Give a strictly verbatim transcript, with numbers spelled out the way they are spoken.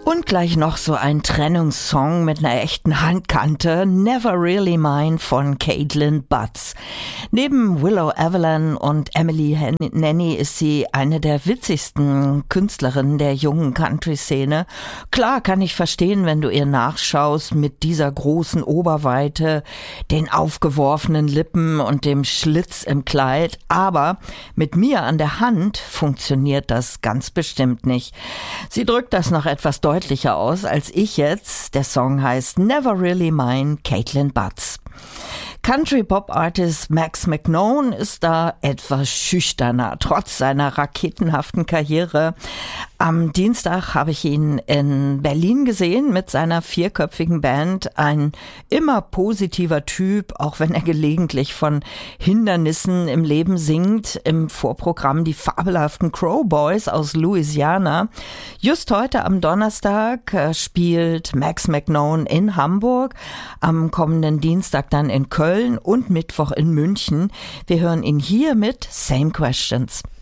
Und gleich noch so ein Trennungssong mit einer echten Handkante, Never Really Mine von Caitlin Butts. Neben Willow Evelyn und Emily Nanny ist sie eine der witzigsten Künstlerinnen der jungen Country-Szene. Klar kann ich verstehen, wenn du ihr nachschaust mit dieser großen Oberweite, den aufgeworfenen Lippen und dem Schlitz im Kleid, aber mit mir an der Hand funktioniert das ganz bestimmt nicht. Sie drückt das noch etwas deutlicher deutlicher aus als ich jetzt. Der Song heißt Never Really Mine, Caitlin Butts. Country-Pop-Artist Max McKnone ist da etwas schüchterner, trotz seiner raketenhaften Karriere. Am Dienstag habe ich ihn in Berlin gesehen mit seiner vierköpfigen Band. Ein immer positiver Typ, auch wenn er gelegentlich von Hindernissen im Leben singt. Im Vorprogramm die fabelhaften Crow Boys aus Louisiana. Just heute am Donnerstag spielt Max McKnone in Hamburg, am kommenden Dienstag dann in Köln und Mittwoch in München. Wir hören ihn hier mit Same Questions.